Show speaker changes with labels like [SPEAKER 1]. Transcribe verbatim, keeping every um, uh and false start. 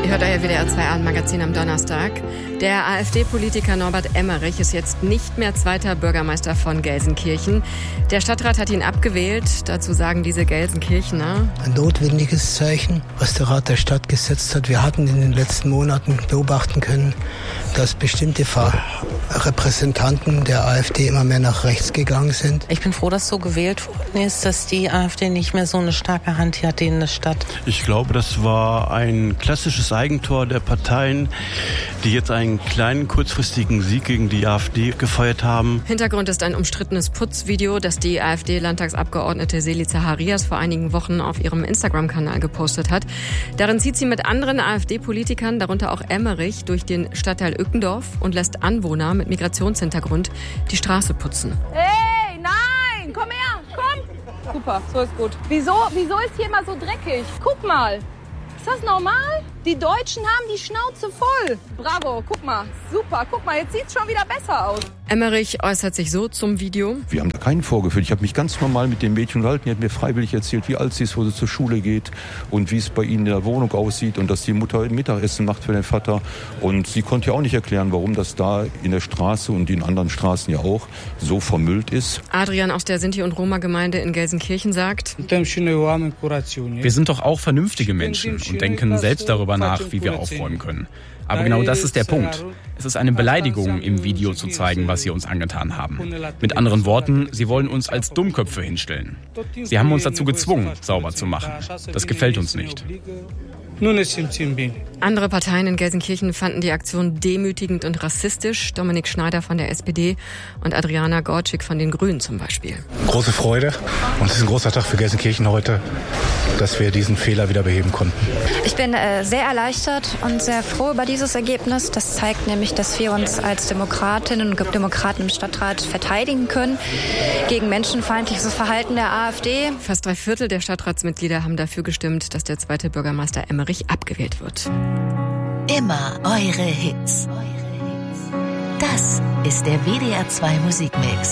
[SPEAKER 1] Ihr hört euer W D R zwei Abendmagazin am Donnerstag. Der AfD-Politiker Norbert Emmerich ist jetzt nicht mehr zweiter Bürgermeister von Gelsenkirchen. Der Stadtrat hat ihn abgewählt. Dazu sagen diese Gelsenkirchener:
[SPEAKER 2] Ein notwendiges Zeichen, was der Rat der Stadt gesetzt hat. Wir hatten in den letzten Monaten beobachten können, dass bestimmte Repräsentanten der AfD immer mehr nach rechts gegangen sind.
[SPEAKER 3] Ich bin froh, dass so gewählt worden ist, dass die AfD nicht mehr so eine starke Hand hat in der Stadt.
[SPEAKER 4] Ich glaube, das war ein klassisches Eigentor der Parteien, die jetzt einen kleinen kurzfristigen Sieg gegen die AfD gefeiert haben.
[SPEAKER 1] Hintergrund ist ein umstrittenes Putzvideo, das die AfD-Landtagsabgeordnete Seli Zacharias vor einigen Wochen auf ihrem Instagram-Kanal gepostet hat. Darin zieht sie mit anderen AfD-Politikern, darunter auch Emmerich, durch den Stadtteil Ückendorf und lässt Anwohner mit Migrationshintergrund die Straße putzen.
[SPEAKER 5] Hey, nein, komm her, komm. Super, so ist gut. Wieso, wieso ist hier immer so dreckig? Guck mal, ist das normal? Die Deutschen haben die Schnauze voll. Bravo, guck mal, super, guck mal, jetzt sieht's schon wieder besser aus.
[SPEAKER 1] Emmerich äußert sich so zum Video:
[SPEAKER 6] Wir haben da keinen vorgeführt. Ich habe mich ganz normal mit dem Mädchen unterhalten. Die hat mir freiwillig erzählt, wie alt sie ist, wo sie zur Schule geht und wie es bei ihnen in der Wohnung aussieht und dass die Mutter ein Mittagessen macht für den Vater. Und sie konnte ja auch nicht erklären, warum das da in der Straße und in anderen Straßen ja auch so vermüllt ist.
[SPEAKER 1] Adrian aus der Sinti- und Roma-Gemeinde in Gelsenkirchen sagt:
[SPEAKER 7] Wir sind doch auch vernünftige Menschen und denken selbst darüber nach, wie wir aufräumen können. Aber genau das ist der Punkt. Es ist eine Beleidigung, im Video zu zeigen, was sie uns angetan haben. Mit anderen Worten, sie wollen uns als Dummköpfe hinstellen. Sie haben uns dazu gezwungen, sauber zu machen. Das gefällt uns nicht.
[SPEAKER 1] Andere Parteien in Gelsenkirchen fanden die Aktion demütigend und rassistisch. Dominik Schneider von der S P D und Adriana Gorczyk von den Grünen zum Beispiel.
[SPEAKER 8] Große Freude und es ist ein großer Tag für Gelsenkirchen heute, dass wir diesen Fehler wieder beheben konnten.
[SPEAKER 9] Ich bin äh, sehr erleichtert und sehr froh über dieses Ergebnis. Das zeigt nämlich, dass wir uns als Demokratinnen und Demokraten im Stadtrat verteidigen können gegen menschenfeindliches Verhalten der AfD.
[SPEAKER 1] Fast drei Viertel der Stadtratsmitglieder haben dafür gestimmt, dass der zweite Bürgermeister Emmerich abgewählt wird.
[SPEAKER 10] Immer eure Hits. Das ist der W D R zwei Musikmix.